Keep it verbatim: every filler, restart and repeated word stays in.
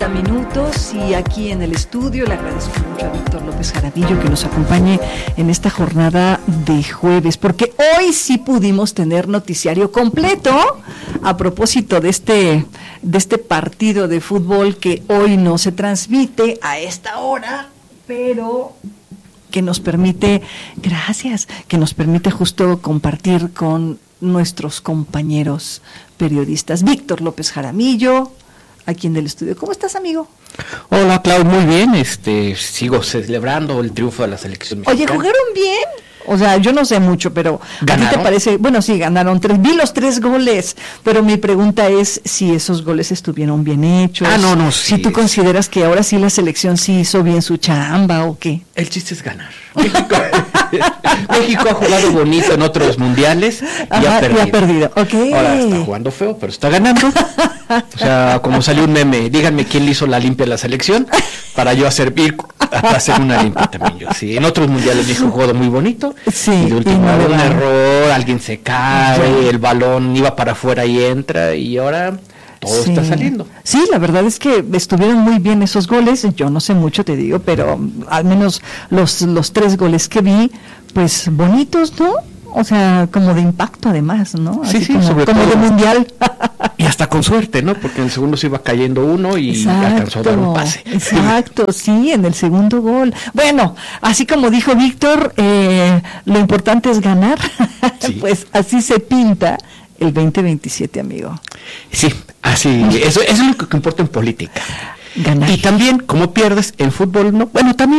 Minutos y aquí en el estudio le agradezco mucho a Víctor López Jaramillo que nos acompañe en esta jornada de jueves, porque hoy sí pudimos tener noticiario completo a propósito de este de este partido de fútbol que hoy no se transmite a esta hora, pero que nos permite, gracias, que nos permite justo compartir con nuestros compañeros periodistas. Víctor López Jaramillo, aquí en el estudio. ¿Cómo estás, amigo? Hola, Clau, muy bien. Este, sigo celebrando el triunfo de la selección mexicana. Oye, ¿jugaron bien? O sea, yo no sé mucho, pero ¿ganaron? ¿a ti te parece? Bueno, sí, ganaron tres. Vi los tres goles, pero mi pregunta es si esos goles estuvieron bien hechos. Ah, no, no, sí. Si tú consideras que ahora sí la selección sí hizo bien su chamba o qué. El chiste es ganar. México, México ha jugado bonito en otros mundiales y Ajá, ha perdido. Y ha perdido. Okay. Ahora está jugando feo, pero está ganando. O sea, como salió un meme, díganme quién le hizo la limpia a la selección para yo hacer, ir a hacer una limpia también yo. Sí, en otros mundiales México ha jugado muy bonito. Sí, y de último y no un va. error, alguien se cae, Ya. el balón iba para afuera y entra, y ahora todo Sí. está saliendo. Sí, la verdad es que estuvieron muy bien esos goles. Yo no sé mucho, te digo, pero um, al menos los los tres goles que vi, pues bonitos, ¿no? O sea, como de impacto además, ¿no? Sí, Así sí, como, sobre como todo. de mundial. Y hasta con suerte, ¿no? Porque en el segundo se iba cayendo uno y alcanzó a dar un pase. Exacto, sí, en el segundo gol. Bueno, así como dijo Víctor, eh, lo importante es ganar. Sí. Pues así se pinta el veinte veintisiete, amigo. Sí, así, eso, eso es lo que importa en política. Ganar. Y también, como pierdes en fútbol, no, bueno, también